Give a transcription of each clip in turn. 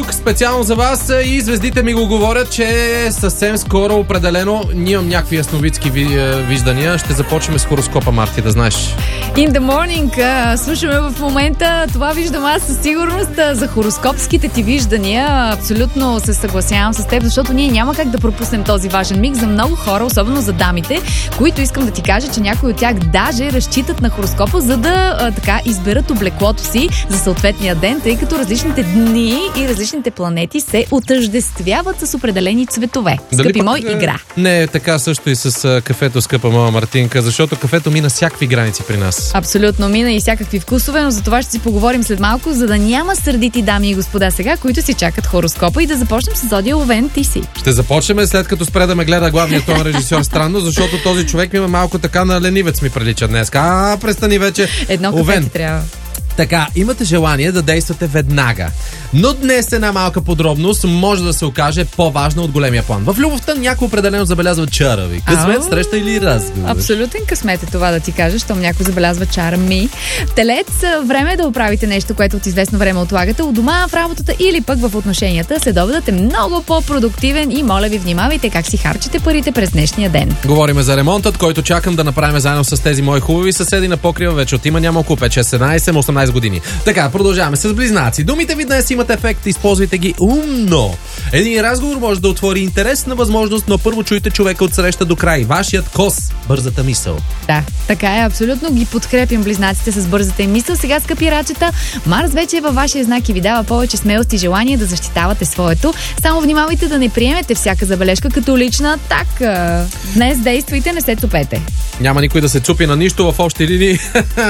тук специално за вас и звездите ми го говорят, че съвсем скоро определено имам някакви ясновидски виждания. Ще започнем с хороскопа, Марти, да знаеш. In the morning слушаме в момента. Това виждам аз със сигурност за хороскопските ти виждания. Абсолютно се съгласявам с теб, защото ние няма как да пропуснем този важен миг за много хора, особено за дамите, които искам да ти кажа, че някои от тях даже разчитат на хороскопа, за да така изберат облеклото си за съответния ден, тъй като различните дни и различните планети се отъждествяват с определени цветове. Скъпи мой, игра. Не, така също и с кафето, скъпа моя Мартинка, защото кафето мина всякакви граници при нас. Абсолютно, мина и всякакви вкусове, но за това ще си поговорим след малко, за да няма сърдити дами и господа сега, които си чакат хороскопа, и да започнем с Зодия Овен. Ти си. Ще започнем след като спре да ме гледа главният тон режисьор странно, защото този човек ми има малко така на ленивец ми прилича днес. Престани вече. Едно кафе ти трябва. Така, имате желание да действате веднага. Но днес една малка подробност може да се окаже по-важна от големия план. В любовта някой определено забелязва чара ви. Късмет, среща или разговор. Абсолютен късмет е това да ти кажа, щом някой забелязва чара ми. Телец, време е да оправите нещо, което от известно време отлагате у дома, в работата или пък в отношенията. Следобедът е много по-продуктивен и моля ви, внимавайте как си харчите парите през днешния ден. Говориме за ремонтът, който чакам да направим заедно с тези мои хубави съседи на покрива вече от има няма около 5, 6, 17, 18 години. Така, продължаваме с близнаци. Думите ви днес имат ефект, използвайте ги умно. Един разговор може да отвори интересна възможност, но първо чуйте човека от среща до край. Вашият кос, бързата мисъл. Да, така е, абсолютно ги подкрепям близнаците с бързата им мисъл. Сега, скъпи рачета, Марс вече е във вашия знак и ви дава повече смелост и желание да защитавате своето. Само внимавайте да не приемете всяка забележка като лична атака. Днес действайте, не се цупете. Няма никой да се цупи на нищо в общи линии.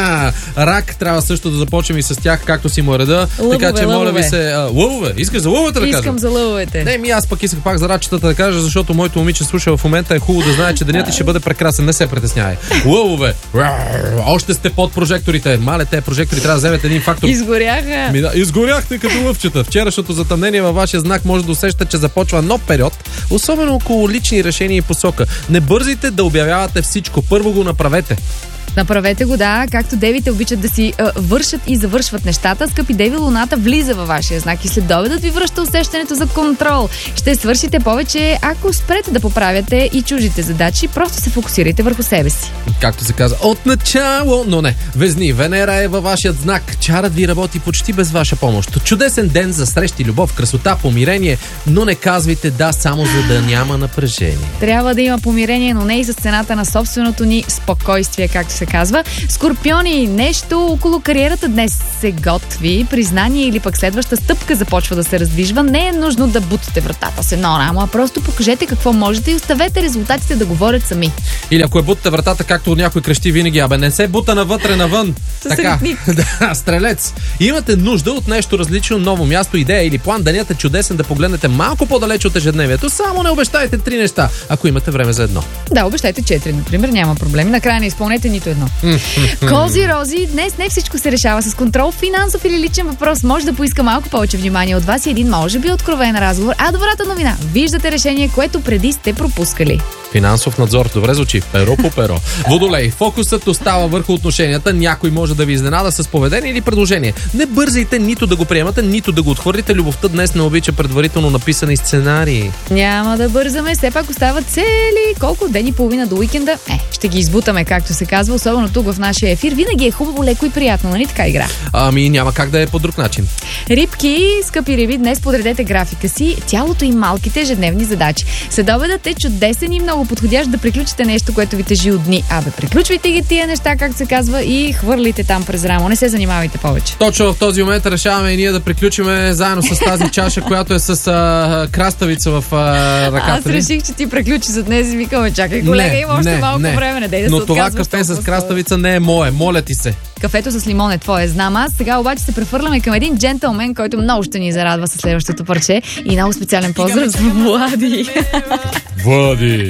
Рак, трябва също да започнем и с тях, както си му реда. Лъвове, така че, моля ви се, лъвове. Искаш за лъвовете да кажа? Искам за лъвовете. Не, аз пък исках пак за рачетата да кажа, защото моето момиче слуша в момента, е хубаво да знае, че денят ти ще бъде прекрасен. Не се притеснявай. Лъвове. Още сте под прожекторите. Мале, те прожектори трябва да вземете един фактор. Изгоряха. Изгоряхте като лъвчета. Вчерашното затъмнение във вашия знак може да усещате, че започва нов период, особено около лични решения и посока. Не бързайте да обявявате всичко. Първо го направете. Направете го, да, както девите обичат да си вършат и завършват нещата. Скъпи деви, луната влиза във вашия знак и следобедът ви връща усещането за контрол. Ще свършите повече, ако спрете да поправяте и чужите задачи, просто се фокусирайте върху себе си. Както се казва, от начало, но не. Везни, Венера е във вашият знак. Чарът ви работи почти без ваша помощ. Чудесен ден за срещи, любов, красота, помирение, но не казвайте да само за да няма напрежение. Трябва да има помирение, но не и с цената на собственото ни спокойствие, както се казва. Скорпиони, нещо около кариерата днес се готви, признание или пък следваща стъпка започва да се раздвижва. Не е нужно да бутате вратата с едно рамо, а просто покажете какво можете и оставете резултатите да говорят сами. Или ако бутате вратата, както някой крещи винаги, не се бута навътре навън. Така, да, стрелец. Имате нужда от нещо различно, ново място, идея или план. Денят е чудесен да погледнете малко по-далеч от ежедневието. Само не обещайте 3 неща, ако имате време за едно. Да, обещайте 4, например, няма проблеми. Накрая не изпълнете нито едно. Кози, рози, днес не всичко се решава с контрол. Финансов или личен въпрос може да поиска малко повече внимание от вас и един може би откровен разговор. А добрата новина, виждате решение, което преди сте пропускали. Финансов надзор, добре звучи, перо по перо. Водолей, фокусът остава върху отношенията. Някой може да ви изненада с поведение или предложение. Не бързайте нито да го приемате, нито да го отхвърлите. Любовта днес не обича предварително написани сценарии. Няма да бързаме, все пак остават цели колко ден и половина до уикенда. Ще ги избутаме, както се казва, особено тук в нашия ефир. Винаги е хубаво, леко и приятно, нали така игра? Няма как да е по друг начин. Рибки, скъпи риби, днес подредете графика си, тялото и малките ежедневни задачи. Следобедът е чудесен и много подходящ да приключите нещо, което ви тежи от дни. Приключвайте ги тия неща, както се казва, и хвърлите там през рамо. Не се занимавайте повече. Точно в този момент решаваме и ние да приключиме заедно с тази чаша, която е с краставица в ръката. Аз реших, че ти приключи за днес и викаме, чакай, колега, има още малко време. Не дей да но се това кафе с краставица не е мое, моля ти се. Кафето с лимон е твое, знам аз. Сега обаче се прехвърляме към един джентълмен, който много ще ни зарадва със следващото парче. И много специален поздрав за Влади. Влади!